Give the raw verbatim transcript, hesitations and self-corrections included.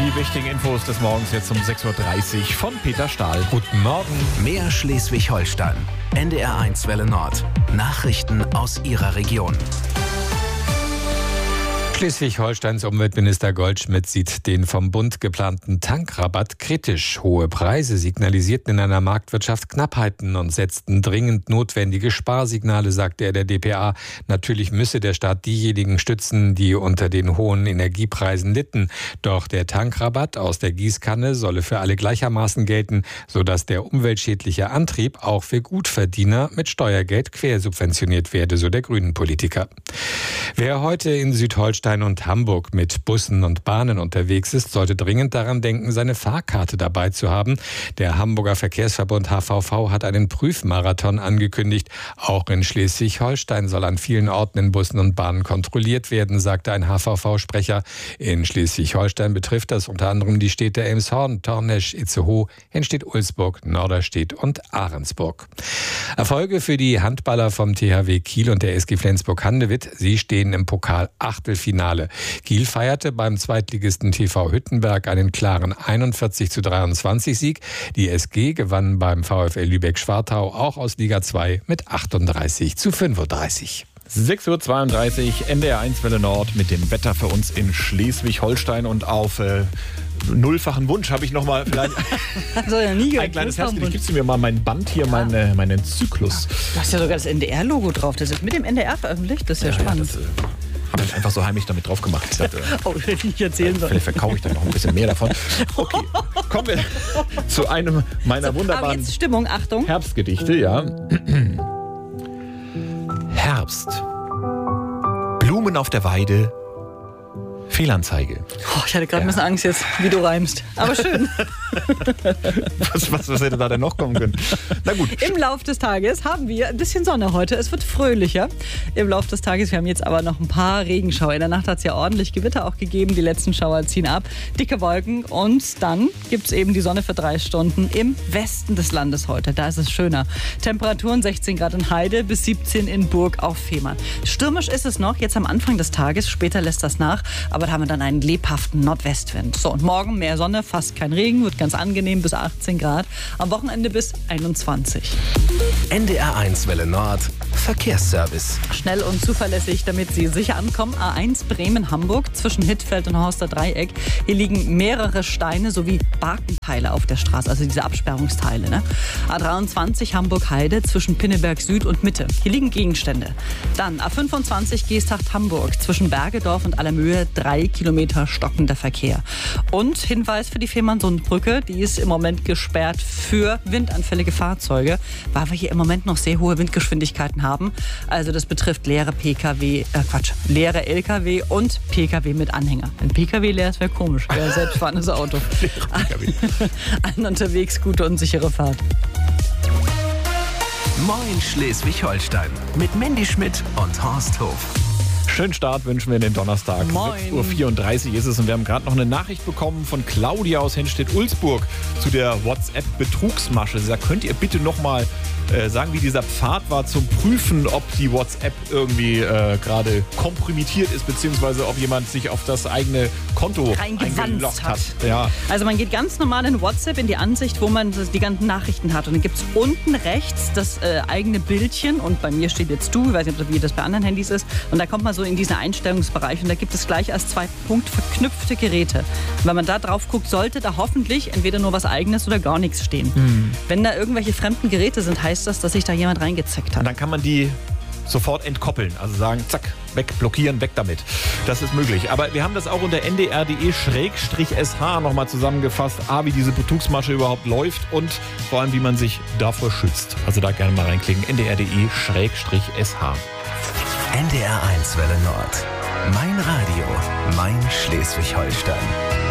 Die wichtigen Infos des Morgens jetzt um sechs Uhr dreißig von Peter Stahl. Guten Morgen. Mehr Schleswig-Holstein. N D R eins Welle Nord. Nachrichten aus Ihrer Region. Schleswig-Holsteins Umweltminister Goldschmidt sieht den vom Bund geplanten Tankrabatt kritisch. Hohe Preise signalisierten in einer Marktwirtschaft Knappheiten und setzten dringend notwendige Sparsignale, sagte er der D P A. Natürlich müsse der Staat diejenigen stützen, die unter den hohen Energiepreisen litten. Doch der Tankrabatt aus der Gießkanne solle für alle gleichermaßen gelten, sodass der umweltschädliche Antrieb auch für Gutverdiener mit Steuergeld quersubventioniert werde, so der Grünen-Politiker. Wer heute in Südholstein und Hamburg mit Bussen und Bahnen unterwegs ist, sollte dringend daran denken, seine Fahrkarte dabei zu haben. Der Hamburger Verkehrsverbund H V V hat einen Prüfmarathon angekündigt. Auch in Schleswig-Holstein soll an vielen Orten in Bussen und Bahnen kontrolliert werden, sagte ein H V V-Sprecher. In Schleswig-Holstein betrifft das unter anderem die Städte Elmshorn, Tornesch, Itzehoe, Henstedt-Ulzburg, Norderstedt und Ahrensburg. Erfolge für die Handballer vom T H W Kiel und der S G Flensburg-Handewitt. Sie stehen im Pokal-Achtelfinale. Kiel feierte beim Zweitligisten T V Hüttenberg einen klaren einundvierzig zu dreiundzwanzig Sieg. Die S G gewann beim VfL Lübeck-Schwartau auch aus Liga zwei mit achtunddreißig zu fünfunddreißig. sechs Uhr zweiunddreißig, N D R eins Welle Nord mit dem Wetter für uns in Schleswig-Holstein und auf äh, nullfachen Wunsch habe ich noch mal vielleicht also ja nie ein kleines Herzchen. Gibst du mir mal mein Band hier, ja. meine, meinen Zyklus. Du hast ja sogar das N D R-Logo drauf. Das ist mit dem N D R veröffentlicht. Das ist ja, ja spannend. Ja, das, äh, habe ich einfach so heimlich damit drauf gemacht. Ich dachte, oh, hätte ich nicht erzählen sollen. Vielleicht verkaufe ich dann noch ein bisschen mehr davon. Okay, kommen wir zu einem meiner so, wunderbaren aber jetzt Stimmung, Achtung. Herbstgedichte. Ja. Herbst. Blumen auf der Weide. Fehlanzeige. Oh, ich hatte gerade ja. ein bisschen Angst jetzt, wie du reimst. Aber schön. was, was, was hätte da denn noch kommen können? Na gut. Im Lauf des Tages haben wir ein bisschen Sonne heute. Es wird fröhlicher im Lauf des Tages. Wir haben jetzt aber noch ein paar Regenschauer. In der Nacht hat es ja ordentlich Gewitter auch gegeben. Die letzten Schauer ziehen ab. Dicke Wolken. Und dann gibt es eben die Sonne für drei Stunden im Westen des Landes heute. Da ist es schöner. Temperaturen sechzehn Grad in Heide bis siebzehn in Burg auf Fehmarn. Stürmisch ist es noch, jetzt am Anfang des Tages. Später lässt das nach. Aber da haben wir dann einen lebhaften Nordwestwind. So, und morgen mehr Sonne, fast kein Regen, wird ganz angenehm bis achtzehn Grad. Am Wochenende bis einundzwanzig. N D R eins Welle Nord, Verkehrsservice. Schnell und zuverlässig, damit Sie sicher ankommen. A eins Bremen-Hamburg zwischen Hittfeld und Horster Dreieck. Hier liegen mehrere Steine sowie Barkenteile auf der Straße, also diese Absperrungsteile. Ne? A dreiundzwanzig Hamburg-Heide zwischen Pinneberg Süd und Mitte. Hier liegen Gegenstände. Dann A fünfundzwanzig Geesthacht-Hamburg zwischen Bergedorf und Allermöhe drei Kilometer stockender Verkehr. Und Hinweis für die Fehmarnsundbrücke, die ist im Moment gesperrt für windanfällige Fahrzeuge, weil wir hier im Moment noch sehr hohe Windgeschwindigkeiten haben. Also das betrifft leere P K W, äh Quatsch, leere L K W und P K W mit Anhänger. Wenn P K W leer ist, wäre komisch. Wäre selbstfahrendes Auto. Allen unterwegs gute und sichere Fahrt. Moin Schleswig-Holstein mit Mandy Schmidt und Horst Hof. Schönen Start wünschen wir in den Donnerstag. Moin. sechs Uhr vierunddreißig ist es und wir haben gerade noch eine Nachricht bekommen von Claudia aus Henstedt-Ulzburg zu der WhatsApp-Betrugsmasche. Sie sagt, könnt ihr bitte nochmal äh, sagen, wie dieser Pfad war zum Prüfen, ob die WhatsApp irgendwie äh, gerade kompromittiert ist, beziehungsweise ob jemand sich auf das eigene Konto eingeloggt hat. hat. Ja. Also man geht ganz normal in WhatsApp in die Ansicht, wo man die ganzen Nachrichten hat. Und dann gibt es unten rechts das äh, eigene Bildchen und bei mir steht jetzt du, ich weiß nicht, wie das bei anderen Handys ist. Und da kommt man so in diesen Einstellungsbereich und da gibt es gleich als zwei Punkt verknüpfte Geräte. Und wenn man da drauf guckt, sollte da hoffentlich entweder nur was Eigenes oder gar nichts stehen. Mhm. Wenn da irgendwelche fremden Geräte sind, heißt das, dass sich da jemand reingezeckt hat. Und dann kann man die sofort entkoppeln, also sagen, zack, weg, blockieren, weg damit. Das ist möglich. Aber wir haben das auch unter n d r punkt d e Schrägstrich s h nochmal zusammengefasst. A, wie diese Betrugsmasche überhaupt läuft und vor allem, wie man sich davor schützt. Also da gerne mal reinklicken, n d r punkt d e Schrägstrich s h. N D R eins Welle Nord. Mein Radio, mein Schleswig-Holstein.